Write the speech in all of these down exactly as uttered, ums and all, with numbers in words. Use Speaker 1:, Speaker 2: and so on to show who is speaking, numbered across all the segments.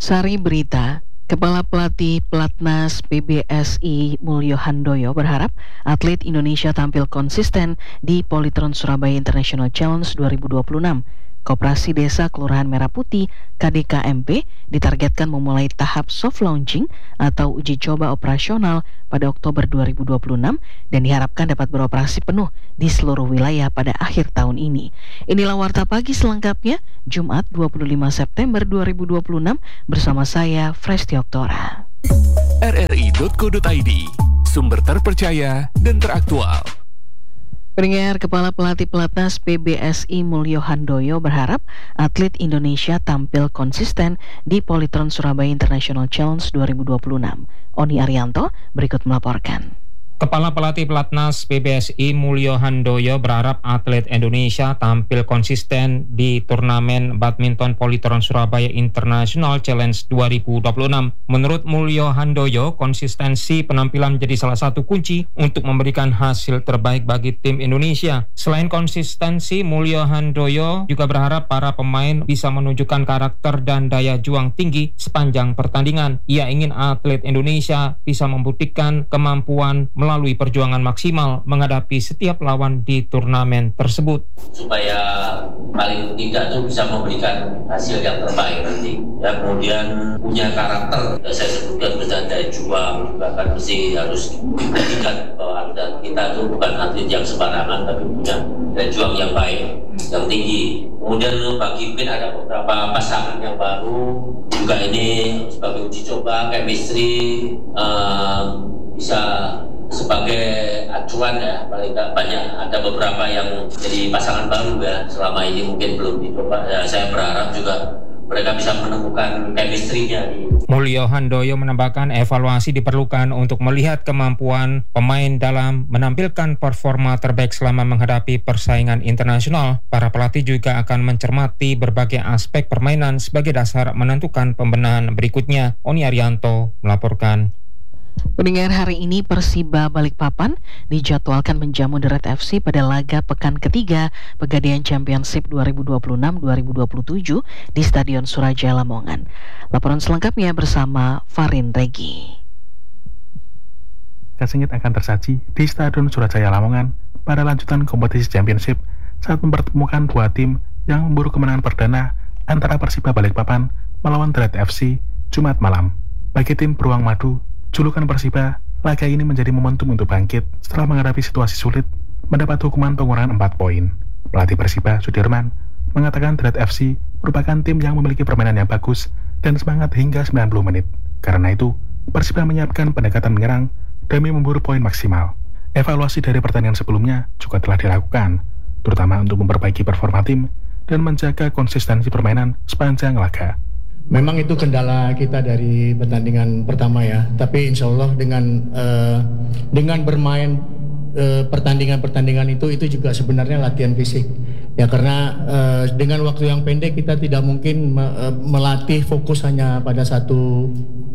Speaker 1: Sari Berita, Kepala Pelatih Pelatnas P B S I Mulyo Handoyo berharap atlet Indonesia tampil konsisten di Polytron Surabaya International Challenge dua ribu dua puluh enam. Koperasi Desa Kelurahan Merah Putih K D K M P ditargetkan memulai tahap soft launching atau uji coba operasional pada Oktober dua ribu dua puluh enam dan diharapkan dapat beroperasi penuh di seluruh wilayah pada akhir tahun ini. Inilah Warta Pagi selengkapnya, Jumat dua puluh lima September dua ribu dua puluh enam bersama saya, Fresti Oktora.
Speaker 2: R R I titik co titik I D, sumber terpercaya dan teraktual.
Speaker 1: Pendengar, Kepala Pelatih Pelatnas P B S I Mulyo Handoyo berharap atlet Indonesia tampil konsisten di Polytron Surabaya International Challenge dua ribu dua puluh enam. Oni Arianto berikut melaporkan.
Speaker 3: Kepala Pelatih Pelatnas P B S I Mulyo Handoyo berharap atlet Indonesia tampil konsisten di turnamen badminton Polytron Surabaya International Challenge dua ribu dua puluh enam. Menurut Mulyo Handoyo, konsistensi penampilan menjadi salah satu kunci untuk memberikan hasil terbaik bagi tim Indonesia. Selain konsistensi, Mulyo Handoyo juga berharap para pemain bisa menunjukkan karakter dan daya juang tinggi sepanjang pertandingan. Ia ingin atlet Indonesia bisa membuktikan kemampuan melalui perjuangan maksimal menghadapi setiap lawan di turnamen tersebut.
Speaker 4: Supaya paling tidak itu bisa memberikan hasil yang terbaik nanti. Ya, kemudian punya karakter, ya, saya sebutkan misalnya daya juang, bahkan mesti harus dibuktikan bahwa atlet kita itu bukan atlet yang sembarangan, tapi punya daya juang yang baik, yang tinggi. Kemudian bagi mungkin ada beberapa pasangan yang baru, juga ini sebagai uji coba, chemistry, uh, bisa sebagai acuan ya, paling tidak banyak ada beberapa yang jadi pasangan baru ya, selama ini mungkin belum dicoba ya, saya berharap juga mereka bisa menemukan chemistry-nya.
Speaker 3: Mulyo Handoyo menambahkan evaluasi diperlukan untuk melihat kemampuan pemain dalam menampilkan performa terbaik selama menghadapi persaingan internasional. Para pelatih juga akan mencermati berbagai aspek permainan sebagai dasar menentukan pembenahan berikutnya. Oni Arianto melaporkan.
Speaker 1: Pendengar, hari ini Persiba Balikpapan dijadwalkan menjamu The Red F C pada laga pekan ketiga Pegadaian Championship dua ribu dua puluh enam dua ribu dua puluh tujuh di Stadion Surajaya Lamongan. Laporan selengkapnya bersama Farin Regi.
Speaker 5: Kesengit akan tersaji di Stadion Surajaya Lamongan pada lanjutan kompetisi Championship saat mempertemukan dua tim yang memburu kemenangan perdana antara Persiba Balikpapan melawan The Red F C Jumat malam. Bagi tim Beruang Madu, julukan Persiba, laga ini menjadi momentum untuk bangkit setelah menghadapi situasi sulit mendapat hukuman pengurangan empat poin. Pelatih Persiba, Sudirman, mengatakan The Red F C merupakan tim yang memiliki permainan yang bagus dan semangat hingga sembilan puluh menit. Karena itu, Persiba menyiapkan pendekatan menyerang demi memburu poin maksimal. Evaluasi dari pertandingan sebelumnya juga telah dilakukan, terutama untuk memperbaiki performa tim dan menjaga konsistensi permainan sepanjang laga.
Speaker 6: Memang itu kendala kita dari pertandingan pertama ya, tapi insya Allah dengan uh, dengan bermain uh, pertandingan-pertandingan itu itu juga sebenarnya latihan fisik ya, karena uh, dengan waktu yang pendek kita tidak mungkin me, uh, melatih fokus hanya pada satu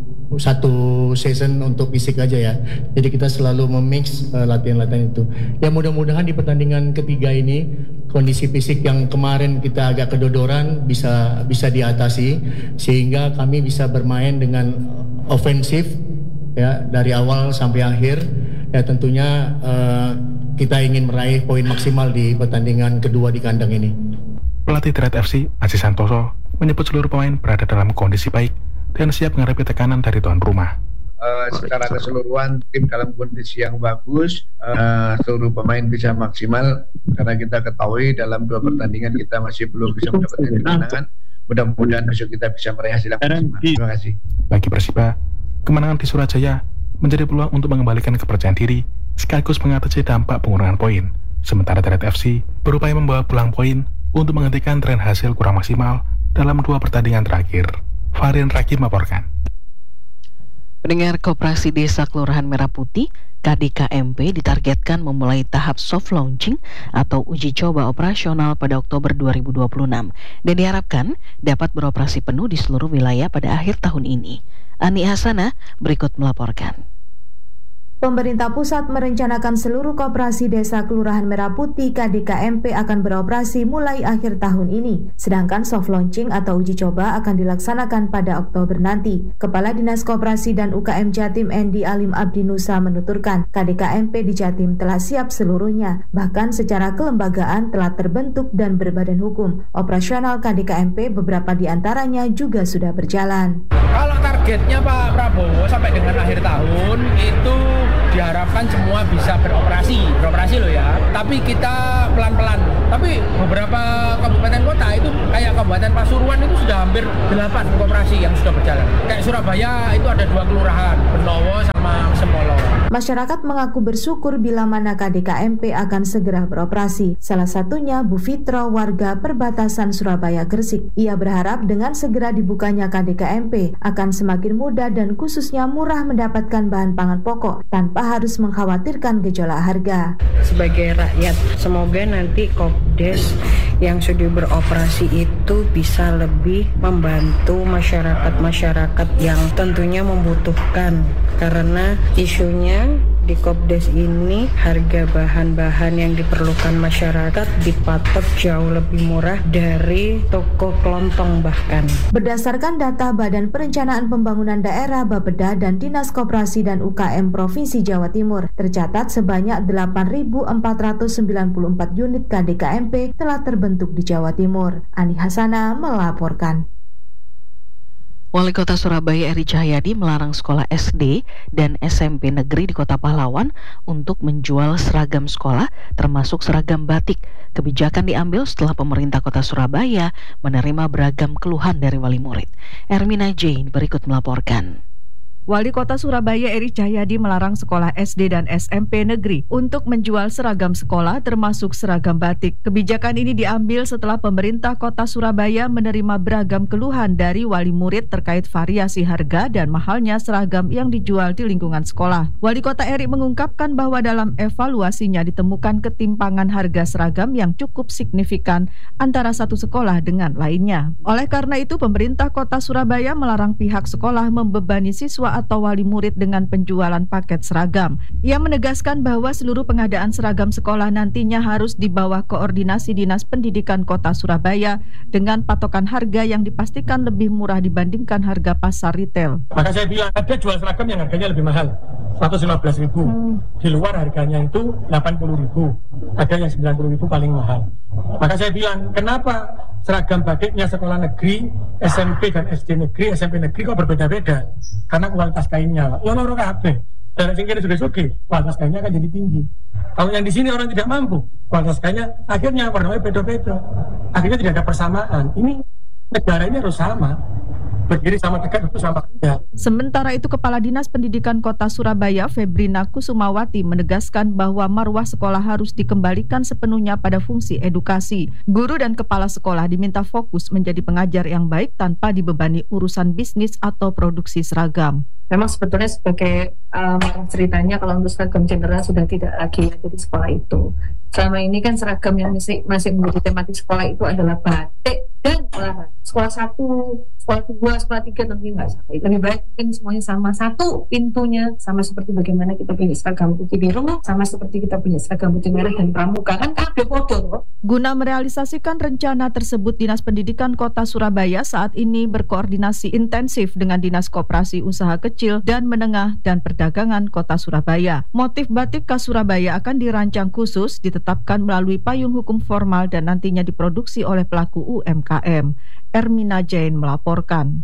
Speaker 6: satu season untuk fisik aja ya. Jadi kita selalu memix uh, latihan-latihan itu. Ya mudah-mudahan di pertandingan ketiga ini kondisi fisik yang kemarin kita agak kedodoran bisa bisa diatasi sehingga kami bisa bermain dengan ofensif ya dari awal sampai akhir. Ya tentunya uh, kita ingin meraih poin maksimal di pertandingan kedua di kandang ini.
Speaker 5: Pelatih The Red F C Aziz Santoso menyebut seluruh pemain berada dalam kondisi baik dan siap menghadapi tekanan dari tuan rumah.
Speaker 7: Uh, secara keseluruhan tim dalam kondisi yang bagus, uh, seluruh pemain bisa maksimal karena kita ketahui dalam dua pertandingan kita masih belum bisa mendapatkan kemenangan. Mudah-mudahan besok kita bisa meraih hasil yang maksimal. Terima kasih.
Speaker 5: Bagi Persiba, kemenangan di Surajaya menjadi peluang untuk mengembalikan kepercayaan diri sekaligus mengatasi dampak pengurangan poin. Sementara The Red F C berupaya membawa pulang poin untuk menghentikan tren hasil kurang maksimal dalam dua pertandingan terakhir. Farin Ragi melaporkan.
Speaker 1: Pendengar, Koperasi Desa Kelurahan Merah Putih K D K M P ditargetkan memulai tahap soft launching atau uji coba operasional pada Oktober dua ribu dua puluh enam dan diharapkan dapat beroperasi penuh di seluruh wilayah pada akhir tahun ini. Ani Hasanah berikut melaporkan.
Speaker 8: Pemerintah pusat merencanakan seluruh koperasi desa Kelurahan Merah Putih K D K M P akan beroperasi mulai akhir tahun ini, sedangkan soft launching atau uji coba akan dilaksanakan pada Oktober nanti. Kepala Dinas Koperasi dan U K M Jatim Endi Alim Abdi Nusa menuturkan, K D K M P di Jatim telah siap seluruhnya, bahkan secara kelembagaan telah terbentuk dan berbadan hukum. Operasional K D K M P beberapa di antaranya juga sudah berjalan.
Speaker 9: Kalau targetnya Pak Prabowo sampai dengan akhir tahun itu diharapkan semua bisa beroperasi, beroperasi loh ya. Tapi kita pelan-pelan. Tapi beberapa kabupaten kota itu kayak Kabupaten Pasuruan itu sudah hampir delapan koperasi yang sudah berjalan. Kayak Surabaya itu ada dua kelurahan, Benowo sama Semolo.
Speaker 8: Masyarakat mengaku bersyukur bila mana K D K M P akan segera beroperasi. Salah satunya Bu Fitro, warga perbatasan Surabaya Gresik. Ia berharap dengan segera dibukanya K D K M P akan semakin mudah dan khususnya murah mendapatkan bahan pangan pokok tanpa harus mengkhawatirkan gejolak harga.
Speaker 10: Sebagai rakyat, semoga nanti Kopdes yang sudah beroperasi itu bisa lebih membantu masyarakat-masyarakat yang tentunya membutuhkan, karena isunya di Kopdes ini harga bahan-bahan yang diperlukan masyarakat dipatok jauh lebih murah dari toko kelontong bahkan.
Speaker 8: Berdasarkan data Badan Perencanaan Pembangunan Daerah Bapeda dan Dinas Koperasi dan U K M Provinsi Jawa Timur, tercatat sebanyak delapan ribu empat ratus sembilan puluh empat unit K D K M P telah terbentuk di Jawa Timur. Ani Hasana melaporkan.
Speaker 1: Wali Kota Surabaya Eri Cahyadi melarang sekolah S D dan S M P negeri di Kota Pahlawan untuk menjual seragam sekolah termasuk seragam batik. Kebijakan diambil setelah pemerintah Kota Surabaya menerima beragam keluhan dari wali murid. Ermina Jane berikut melaporkan.
Speaker 11: Wali Kota Surabaya Eri Cahyadi melarang sekolah S D dan S M P negeri untuk menjual seragam sekolah termasuk seragam batik. Kebijakan ini diambil setelah pemerintah Kota Surabaya menerima beragam keluhan dari wali murid terkait variasi harga dan mahalnya seragam yang dijual di lingkungan sekolah. Wali Kota Eri mengungkapkan bahwa dalam evaluasinya ditemukan ketimpangan harga seragam yang cukup signifikan antara satu sekolah dengan lainnya. Oleh karena itu, pemerintah Kota Surabaya melarang pihak sekolah membebani siswa atau wali murid dengan penjualan paket seragam. Ia menegaskan bahwa seluruh pengadaan seragam sekolah nantinya harus di bawah koordinasi Dinas Pendidikan Kota Surabaya dengan patokan harga yang dipastikan lebih murah dibandingkan harga pasar retail.
Speaker 9: Maka saya bilang ada jual seragam yang harganya lebih mahal, seratus lima belas ribu. Hmm. Di luar harganya itu delapan puluh ribu. Ada yang sembilan puluh ribu paling mahal. Maka saya bilang, kenapa seragam batiknya sekolah negeri, S M P dan S D negeri, S M P negeri kok berbeda-beda? Karena kualitas kainnya, ya loro kabeh. Dan sing kene suge-suge, kualitas kainnya akan jadi tinggi. Kalau yang di sini orang tidak mampu, kualitas kainnya akhirnya warnanya beda-beda. Akhirnya tidak ada persamaan. Ini negara ini harus sama. Berdiri sama tegak itu sama ya.
Speaker 11: Sementara itu, Kepala Dinas Pendidikan Kota Surabaya Febrina Kusumawati menegaskan bahwa marwah sekolah harus dikembalikan sepenuhnya pada fungsi edukasi. Guru dan kepala sekolah diminta fokus menjadi pengajar yang baik tanpa dibebani urusan bisnis atau produksi seragam.
Speaker 12: Memang sebetulnya sebagai um, ceritanya kalau untuk seragam general sudah tidak lagi ada di sekolah itu. Selama ini kan seragam yang masih, masih menjadi tematik sekolah itu adalah batik dan olahraga. Sekolah satu, sekolah dua, sekolah tiga tentu nggak sama. Lebih baik mungkin semuanya sama, satu pintunya sama seperti bagaimana kita punya seragam putih biru, sama seperti kita punya seragam putih merah dan pramuka, kan kabeh podo loh.
Speaker 11: Guna merealisasikan rencana tersebut, Dinas Pendidikan Kota Surabaya saat ini berkoordinasi intensif dengan Dinas Koperasi Usaha Kecil dan Menengah dan Perdagangan Kota Surabaya. Motif batik khas Surabaya akan dirancang khusus, ditetapkan melalui payung hukum formal dan nantinya diproduksi oleh pelaku U M K M. Ermina Jain melaporkan.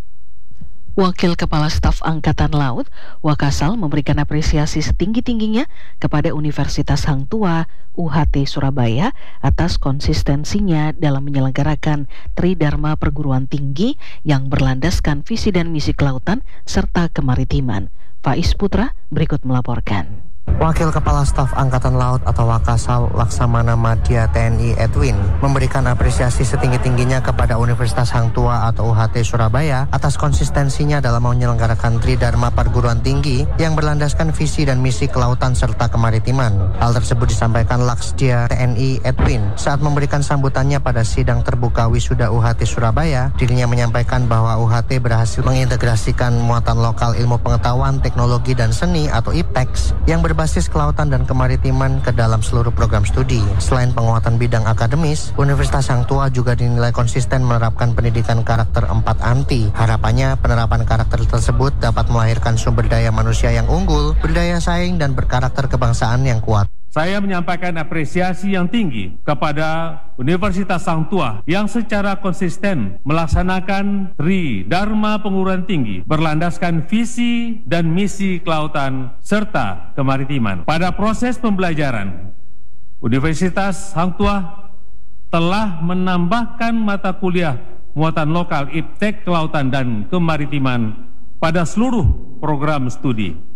Speaker 1: Wakil Kepala Staf Angkatan Laut, Wakasal, memberikan apresiasi setinggi-tingginya kepada Universitas Hang Tuah U H T Surabaya atas konsistensinya dalam menyelenggarakan Tridharma Perguruan Tinggi yang berlandaskan visi dan misi kelautan serta kemaritiman. Faiz Putra berikut melaporkan.
Speaker 13: Wakil Kepala Staf Angkatan Laut atau Wakasal Laksamana Madya T N I Edwin memberikan apresiasi setinggi-tingginya kepada Universitas Hang Tuah atau U H T Surabaya atas konsistensinya dalam menyelenggarakan Tridharma Perguruan Tinggi yang berlandaskan visi dan misi kelautan serta kemaritiman. Hal tersebut disampaikan Laksdia T N I Edwin saat memberikan sambutannya pada sidang terbuka wisuda U H T Surabaya. Dirinya menyampaikan bahwa U H T berhasil mengintegrasikan muatan lokal ilmu pengetahuan, teknologi dan seni atau I P T E X yang berbasis berbasis kelautan dan kemaritiman ke dalam seluruh program studi. Selain penguatan bidang akademis, Universitas Hang Tuah juga dinilai konsisten menerapkan pendidikan karakter empat anti. Harapannya, penerapan karakter tersebut dapat melahirkan sumber daya manusia yang unggul, berdaya saing, dan berkarakter kebangsaan yang kuat.
Speaker 14: Saya menyampaikan apresiasi yang tinggi kepada Universitas Hang Tuah yang secara konsisten melaksanakan Tri Dharma Perguruan Tinggi berlandaskan visi dan misi kelautan serta kemaritiman. Pada proses pembelajaran, Universitas Hang Tuah telah menambahkan mata kuliah muatan lokal Iptek Kelautan dan Kemaritiman pada seluruh program studi.